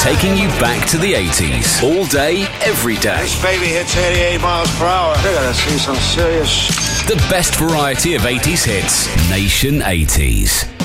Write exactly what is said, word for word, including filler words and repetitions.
Taking you back to the eighties. All day, every day. This baby hits eighty-eight miles per hour. They're gonna see some serious sh- The best variety of eighties hits. Nation eighties.